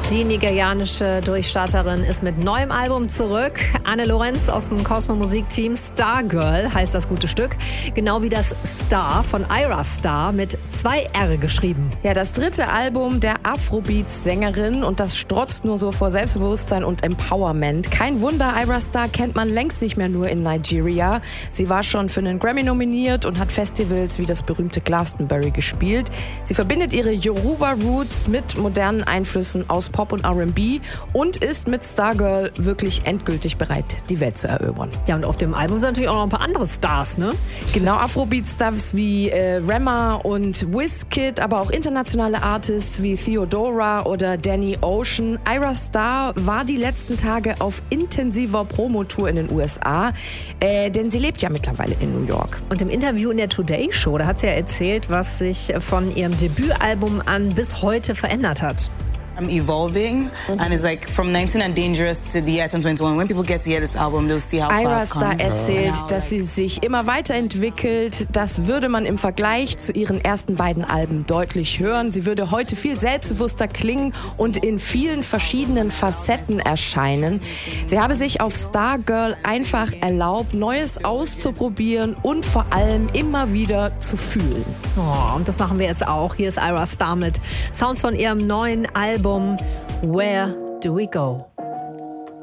Die nigerianische Durchstarterin ist mit neuem Album zurück. Anne Lorenz aus dem Cosmo Musikteam. Stargirl heißt das gute Stück. Genau wie das Star von Ayra Starr mit 2 R geschrieben. Ja, das 3. Album der Afrobeats-Sängerin und das strotzt nur so vor Selbstbewusstsein und Empowerment. Kein Wunder, Ayra Starr kennt man längst nicht mehr nur in Nigeria. Sie war schon für einen Grammy nominiert und hat Festivals wie das berühmte Glastonbury gespielt. Sie verbindet ihre Yoruba-Roots mit modernen Einflüssen aus Pop und R&B und ist mit Stargirl wirklich endgültig bereit, die Welt zu erobern. Ja, und auf dem Album sind natürlich auch noch ein paar andere Stars, ne? Genau, Afrobeat-Stars wie Rema und Wizkid, aber auch internationale Artists wie Theodora oder Danny Ocean. Ayra Starr war die letzten Tage auf intensiver Promotour in den USA, denn sie lebt ja mittlerweile in New York. Und im Interview in der Today Show, da hat sie ja erzählt, was sich von ihrem Debütalbum an bis heute verändert hat. I'm evolving, and it's like from 19 and Dangerous to the year 2021. When people get to hear this album, they'll see how far Ayra I've come. Starr erzählt, dass sie sich immer weiterentwickelt. Das würde man im Vergleich zu ihren ersten beiden Alben deutlich hören. Sie würde heute viel selbstbewusster klingen und in vielen verschiedenen Facetten erscheinen. Sie habe sich auf Stargirl einfach erlaubt, Neues auszuprobieren und vor allem immer wieder zu fühlen. Oh, und das machen wir jetzt auch. Hier ist Ayra Starr mit Sounds von ihrem neuen Album Where Do We Go?